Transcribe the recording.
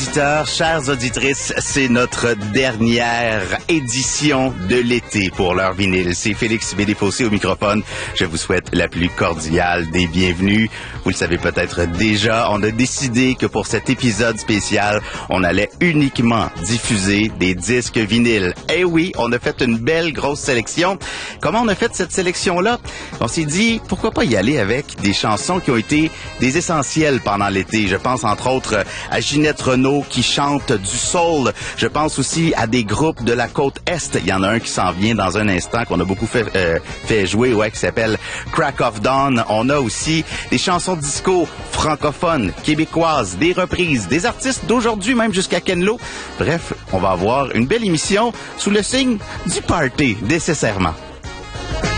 auditeurs, chères auditrices, c'est notre dernière édition de l'été pour l'heure vinyle. C'est Félix Bédéfossé au microphone. Je vous souhaite la plus cordiale des bienvenues. Vous le savez peut-être déjà, on a décidé que pour cet épisode spécial, on allait uniquement diffuser des disques vinyles. Eh oui, on a fait une belle grosse sélection. Comment on a fait cette sélection-là? On s'est dit, pourquoi pas y aller avec des chansons qui ont été des essentiels pendant l'été. Je pense entre autres à Ginette Renault qui chante du soul. Je pense aussi à des groupes de la côte Est. Il y en a un qui s'en vient dans un instant qu'on a beaucoup fait jouer, qui s'appelle Crack of Dawn. On a aussi des chansons disco francophones, québécoises, des reprises, des artistes d'aujourd'hui même jusqu'à Ken Lo. Bref, on va avoir une belle émission sous le signe du party, nécessairement.